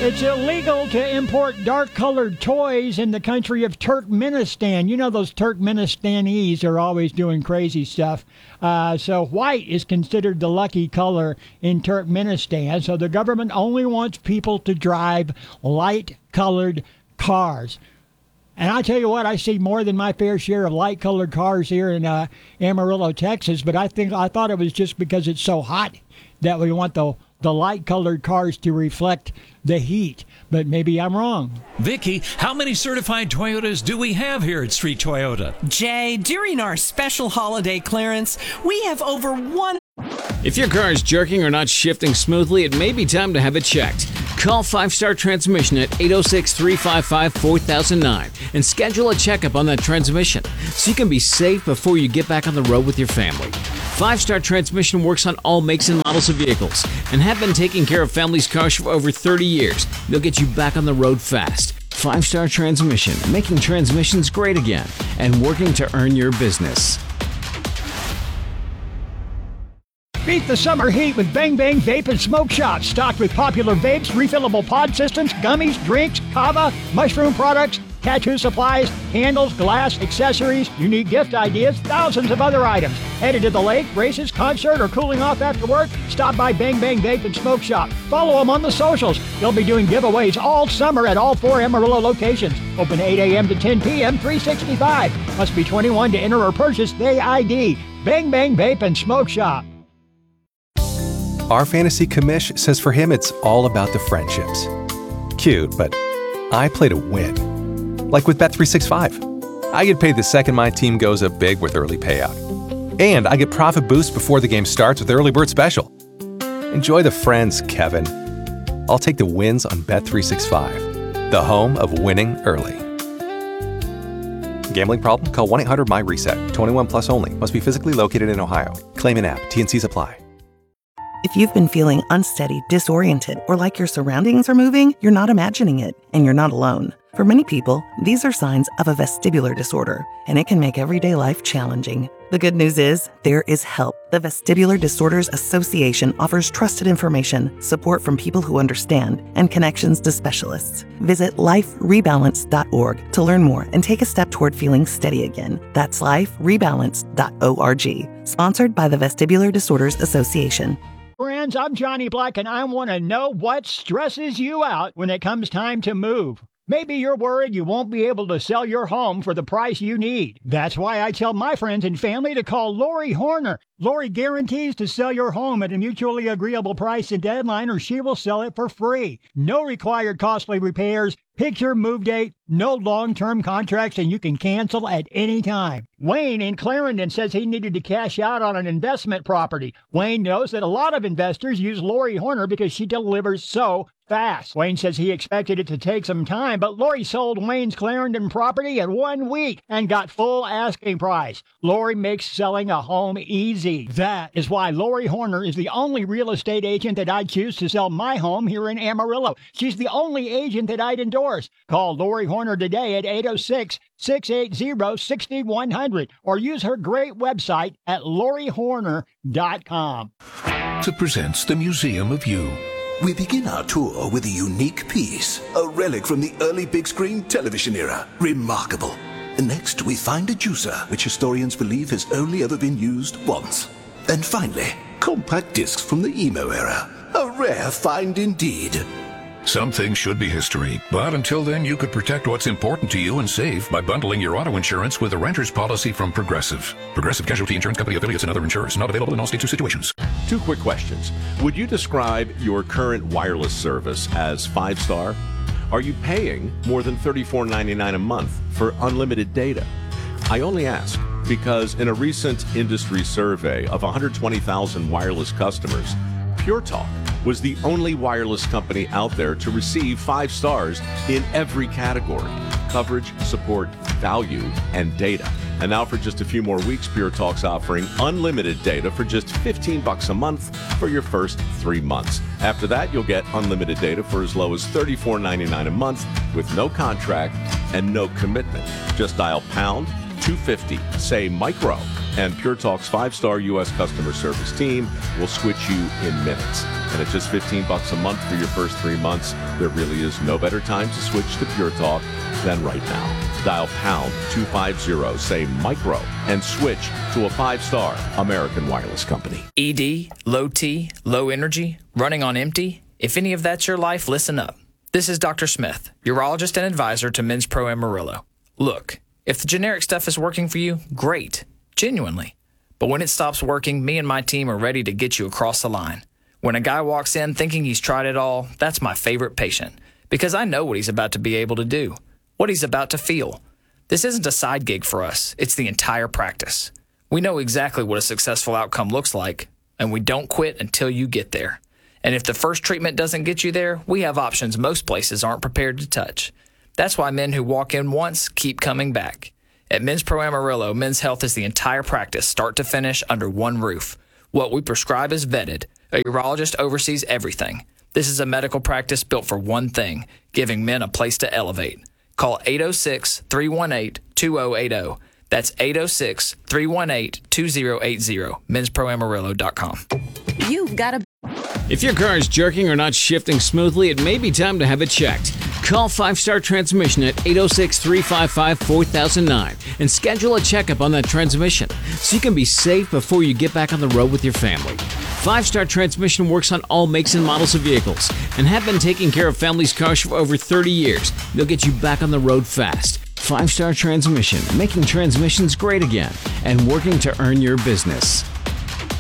It's illegal to import dark-colored toys in the country of Turkmenistan. You know those Turkmenistanis are always doing crazy stuff. So white is considered the lucky color in Turkmenistan. So the government only wants people to drive light-colored cars. And I tell you what, I see more than my fair share of light-colored cars here in Amarillo, Texas. But I thought it was just because it's so hot that we want the light-colored cars to reflect the heat, but maybe I'm wrong. Vicky, how many certified Toyotas do we have here at Street Toyota? Jay, during our special holiday clearance, we have over one. If your car is jerking or not shifting smoothly, it may be time to have it checked. Call 5 Star Transmission at 806-355-4009 and schedule a checkup on that transmission so you can be safe before you get back on the road with your family. 5 Star Transmission works on all makes and models of vehicles and have been taking care of families' cars for over 30 years. They'll get you back on the road fast. 5 Star Transmission, making transmissions great again and working to earn your business. Beat the summer heat with Bang Bang Vape and Smoke Shop, stocked with popular vapes, refillable pod systems, gummies, drinks, kava, mushroom products, tattoo supplies, candles, glass, accessories, unique gift ideas, thousands of other items. Headed to the lake, races, concert, or cooling off after work? Stop by Bang Bang Vape and Smoke Shop. Follow them on the socials. They'll be doing giveaways all summer at all 4 Amarillo locations. Open 8 a.m. to 10 p.m., 365. Must be 21 to enter or purchase the ID. Bang Bang Vape and Smoke Shop. Our fantasy commish says for him it's all about the friendships. Cute, but I play to win. Like with Bet365. I get paid the second my team goes up big with early payout. And I get profit boost before the game starts with Early Bird Special. Enjoy the friends, Kevin. I'll take the wins on Bet365, the home of winning early. Gambling problem? Call 1-800-MY-RESET. 21 plus only. Must be physically located in Ohio. Claim in app. T&Cs apply. If you've been feeling unsteady, disoriented, or like your surroundings are moving, you're not imagining it, and you're not alone. For many people, these are signs of a vestibular disorder, and it can make everyday life challenging. The good news is, there is help. The Vestibular Disorders Association offers trusted information, support from people who understand, and connections to specialists. Visit liferebalance.org to learn more and take a step toward feeling steady again. That's liferebalance.org. Sponsored by the Vestibular Disorders Association. Friends, I'm Johnny Black, and I want to know what stresses you out when it comes time to move. Maybe you're worried you won't be able to sell your home for the price you need. That's why I tell my friends and family to call Lori Horner. Lori guarantees to sell your home at a mutually agreeable price and deadline, or she will sell it for free. No required costly repairs. Pick your move date, no long-term contracts, and you can cancel at any time. Wayne in Clarendon says he needed to cash out on an investment property. Wayne knows that a lot of investors use Lori Horner because she delivers so fast. Wayne says he expected it to take some time, but Lori sold Wayne's Clarendon property in 1 week and got full asking price. Lori makes selling a home easy. That is why Lori Horner is the only real estate agent that I'd choose to sell my home here in Amarillo. She's the only agent that I'd endorse. Call Lori Horner today at 806-680-6100 or use her great website at LoriHorner.com. Presents the Museum of You. We begin our tour with a unique piece, a relic from the early big screen television era. Remarkable. Next, we find a juicer, which historians believe has only ever been used once. And finally, compact discs from the emo era. A rare find indeed. Some things should be history, but until then you could protect what's important to you and save by bundling your auto insurance with a renter's policy from Progressive. Progressive Casualty Insurance Company affiliates and other insurers. Not available in all states or situations. 2 quick questions. Would you describe your current wireless service as 5-star? Are you paying more than $34.99 a month for unlimited data? I only ask because in a recent industry survey of 120,000 wireless customers, Pure Talk was the only wireless company out there to receive 5 stars in every category: coverage, support, value, and data. And now for just a few more weeks, Pure Talk's offering unlimited data for just $15 a month for your first 3 months. After that, you'll get unlimited data for as low as $34.99 a month with no contract and no commitment. Just dial pound 250, say micro, and Pure Talk's 5-star U.S. customer service team will switch you in minutes. And at just $15 a month for your first 3 months, there really is no better time to switch to Pure Talk than right now. Dial pound 250, say micro, and switch to a 5-star American Wireless company. ED, low T, low energy, running on empty. If any of that's your life, listen up. This is Dr. Smith, urologist and advisor to Men's Pro Amarillo. Look, if the generic stuff is working for you, great, genuinely. But when it stops working, me and my team are ready to get you across the line. When a guy walks in thinking he's tried it all, that's my favorite patient, because I know what he's about to be able to do, what he's about to feel. This isn't a side gig for us, it's the entire practice. We know exactly what a successful outcome looks like, and we don't quit until you get there. And if the first treatment doesn't get you there, we have options most places aren't prepared to touch. That's why men who walk in once keep coming back. At Men's Pro Amarillo, men's health is the entire practice, start to finish, under one roof. What we prescribe is vetted. A urologist oversees everything. This is a medical practice built for one thing, giving men a place to elevate. Call 806-318-2080. That's 806-318-2080. Men'sProAmarillo.com. You've got a... If your car is jerking or not shifting smoothly, it may be time to have it checked. Call 5-Star Transmission at 806-355-4009 and schedule a checkup on that transmission so you can be safe before you get back on the road with your family. 5-Star Transmission works on all makes and models of vehicles and have been taking care of families' cars for over 30 years. They'll get you back on the road fast. 5-Star Transmission, making transmissions great again and working to earn your business.